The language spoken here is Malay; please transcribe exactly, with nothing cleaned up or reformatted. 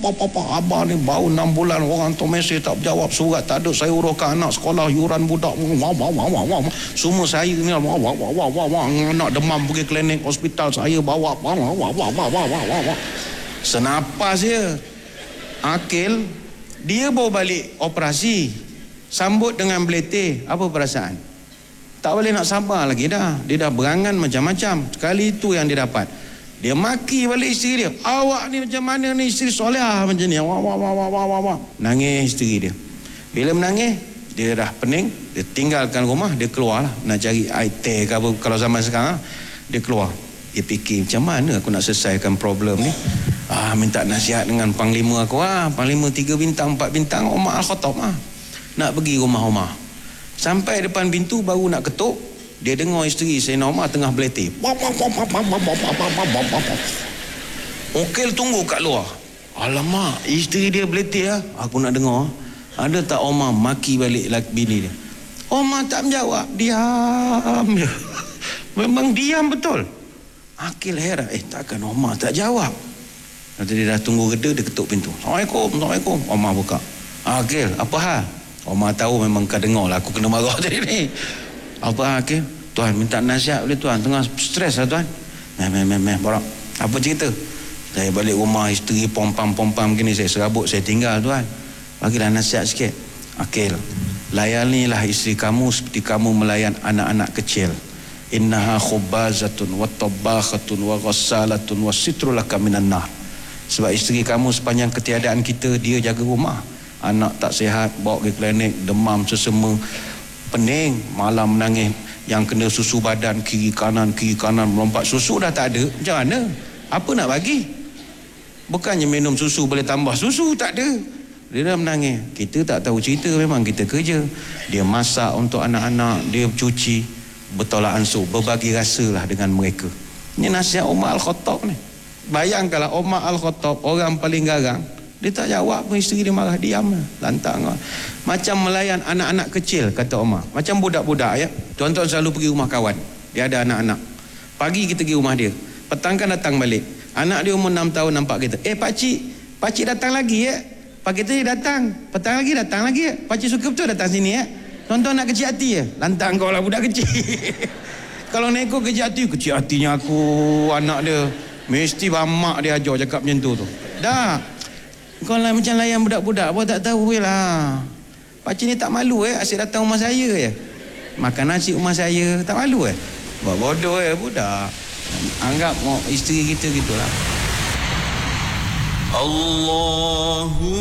Abah ni baru enam bulan orang tu mesej tak jawab, surat tak ada, saya uruskan anak sekolah, yuran budak, semua saya ni anak demam pergi klinik hospital saya bawa. Senapas je Akil dia bawa balik operasi, sambut dengan beletih. Apa perasaan? Tak boleh nak sabar lagi dah. Dia dah berangan macam-macam. Sekali itu yang dia dapat, dia maki balik isteri dia. Awak ni macam mana ni, isteri soleh macam ni. Wah, wah, wah, wah, wah, wah. Nangis isteri dia. Bila menangis, dia dah pening, dia tinggalkan rumah, dia keluar lah. Nak cari I T ke apa, kalau zaman sekarang. Dia keluar. Dia fikir, macam mana aku nak selesaikan problem ni. Ah, minta nasihat dengan panglima aku. Ah, panglima tiga bintang, empat bintang, Umar Al-Khattab. Ah. Nak pergi rumah Umar. Sampai depan pintu, baru nak ketuk, dia dengar isteri Sayyidina Umar tengah beletih. Okil tunggu kat luar. Alamak, isteri dia beletih lah. Aku nak dengar. Ada tak Umar maki balik bini dia? Umar tak menjawab. Diam je. Memang diam betul. Akil heran. Eh takkan Umar tak jawab. Nanti dia dah tunggu reda, dia ketuk pintu. Assalamualaikum, Assalamualaikum. Umar buka. Akil, apa hal? Umar tahu memang kau dengar lah aku kena marah tadi ni. Apa Akil? Tuan minta nasihat boleh tuan, tengah stres lah tuan. Meh meh meh meh borak. Apa cerita? Saya balik rumah, isteri pompam-pompam gini, saya serabut, saya tinggal tuan. Bagilah nasihat sikit. Akil, layanilah isteri kamu seperti kamu melayan anak-anak kecil. Innaha khubazatun wa tabakhatun wa ghassalatun wa sitrulaka minan nar. Sebab isteri kamu sepanjang ketiadaan kita, dia jaga rumah. Anak tak sihat, bawa pergi klinik, demam, sesema, pening, malam menangis, yang kena susu badan kiri kanan kiri kanan melompat, susu dah tak ada, macam mana? Apa nak bagi? Bukannya minum susu boleh tambah susu, tak ada. Dia dah menangis. Kita tak tahu cerita, memang kita kerja. Dia masak untuk anak-anak, dia cuci, bertolak ansur, berbagi rasa lah dengan mereka. Ini nasihat Umar Al-Khattab ni. Bayangkanlah Umar Al-Khattab, orang paling garang, dia tak jawab pun, isteri dia marah, diam lah, lantang lah. Macam melayan anak-anak kecil, kata Umar. Macam budak-budak ya. Tuan-tuan selalu pergi rumah kawan, dia ada anak-anak. Pagi kita pergi rumah dia, petang kan datang balik. Anak dia umur enam tahun nampak kita. Eh pakcik, pakcik datang lagi ya. Pagi tadi datang, petang lagi datang lagi ya. Pakcik suka betul datang sini ya. Tuan-tuan nak kecil hati ya. Lantang kau lah budak kecil. Kalau neko kecil hati, kecil hatinya aku anak dia. Mesti bamak dia ajar cakap macam tu tu. Dah. Kau lah macam layan budak-budak, apa tak tahu je lah. Pakcik ni tak malu eh, asyik datang rumah saya je. Makan nasi rumah saya, tak malu eh. Buat bodoh eh budak. Anggap mau isteri kita gitulah. Allahu